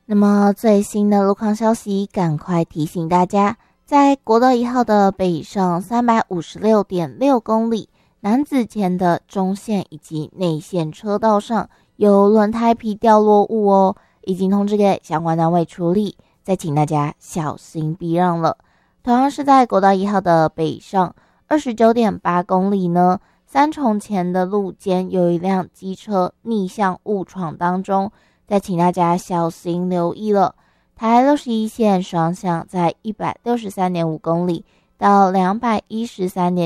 那么最新的路况消息，赶快提醒大家，在国道1号的北上356.6公里南子前的中线以及内线车道上有轮胎皮掉落物哦，已经通知给相关单位处理，再请大家小心避让了。同样是在国道1号的北上29.8公里呢，三重前的路肩有一辆机车逆向误闯当中，再请大家小心留意了。台61线双向在163.5公里到213.